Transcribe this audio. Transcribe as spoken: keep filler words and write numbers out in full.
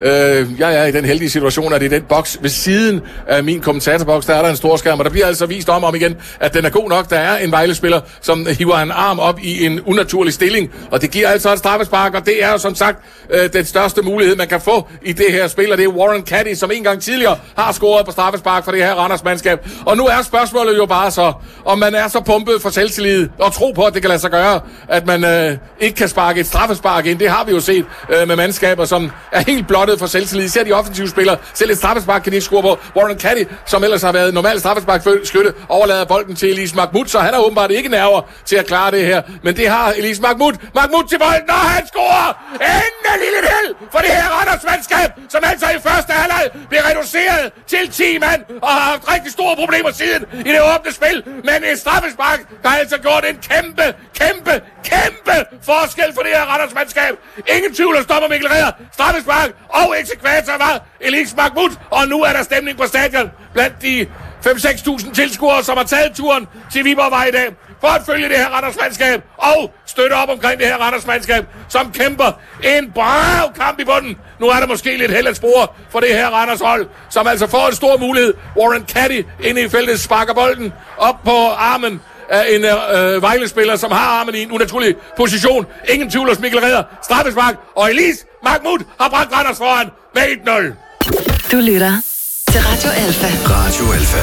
Øh, jeg er i den heldige situation, at i den boks ved siden af min kommentatorboks, der er der en stor skærm, og der bliver altså vist om og om igen, at den er god nok. Der er en Vejle-spiller, som hiver en arm op i en unaturlig stilling, og det giver altså et straffespark, og det er jo som sagt øh, den største mulighed, man kan få i det her spil, og det er Warren Caddy, som en gang tidligere har scoret på straffespark for det her Randers-mandskab. Og nu er spørgsmålet jo bare så, om man er så pumpet for selvtillid og tro på, at det kan lade sig gøre, at man øh, ikke kan sparke et straffespark ind. Det har vi jo set øh, med mandskaber, som er helt blottet for selvtillid. Især de offensive spillere. Selv et straffespark kan de ikke score på. Warren Caddy, som ellers har været normal straffesparkskytte, overlader bolden til Elise Mahmoud, så han har åbenbart ikke nerver til at klare det her. Men det har Elise Mahmoud. Mahmoud til bolden, og han scorer! Endelig lille held for det her Randers-mandskab, som altså i første halvleg bliver reduceret til ti mand, og har haft rigtig store problemer siden i det åbne spil. Men et straffespark har altså gjort en kæmpe, kæmpe, kæmpe forskel for det her Randers-mandskab. Ingen tvivl om stopper Mikkel Ræder. Straffespark og eksekvator var Elise Mahmoud, og nu er der stemning på stadion blandt de fem til seks tusind tilskuere, som har taget turen til Viborgvej i dag, for at følge det her Randers-mandskab og støtte op omkring det her Randers-mandskab, som kæmper en brav kamp i bunden. Nu er der måske lidt held at spore for det her Randers-hold, som altså får en stor mulighed. Warren Caddy inde i feltet sparker bolden op på armen af en øh, Vejle-spiller, som har armen i en unaturlig position. Ingen tvivl hos Mikkel Ræder. Straffespark, og Elise Mahmoud har bragt Randers foran med et nul. Du lytter til Radio Alfa. Radio Alfa.